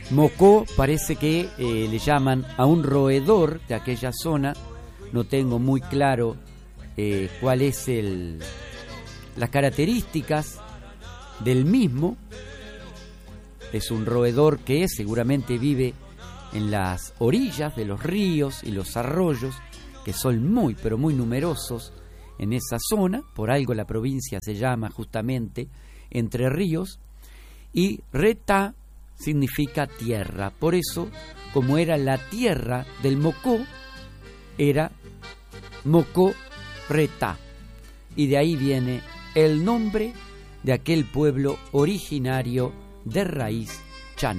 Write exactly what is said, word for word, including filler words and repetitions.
Mocó parece que eh, le llaman a un roedor de aquella zona. No tengo muy claro eh, cuál es el, las características del mismo. Es un roedor que seguramente vive en las orillas de los ríos y los arroyos, que son muy, pero muy numerosos en esa zona. Por algo la provincia se llama justamente Entre Ríos. Y Retá significa tierra. Por eso, como era la tierra del Mocó, era Mocó Retá. Y de ahí viene el nombre de aquel pueblo originario de raíz